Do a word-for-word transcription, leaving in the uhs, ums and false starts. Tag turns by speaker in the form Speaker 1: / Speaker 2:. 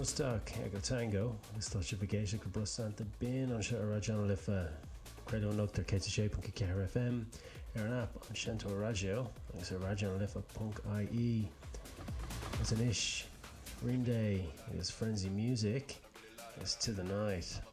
Speaker 1: Stock ag tango agus tá se bhgéise go brosanta bin an se a radio lifa credo noctar K T J P K F M ar an app an Shanto Radio agus a radio lifa punk I E as an ish Green Day agus Frenzy Music is To The Night.